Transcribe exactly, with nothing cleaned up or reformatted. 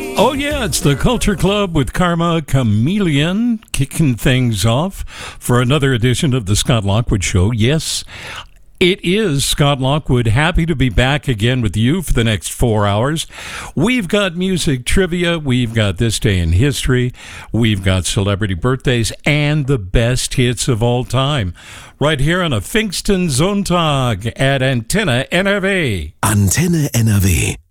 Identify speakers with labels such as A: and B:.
A: Oh, yeah, it's the Culture Club with Karma Chameleon kicking things off for another edition of the Scott Lockwood Show. Yes, it is Scott Lockwood. Happy to be back again with you for the next four hours. We've got music trivia. We've got This Day in History. We've got celebrity birthdays and the best hits of all time. Right here on a Pfingsten Sonntag at Antenne N R W.
B: Antenne N R W.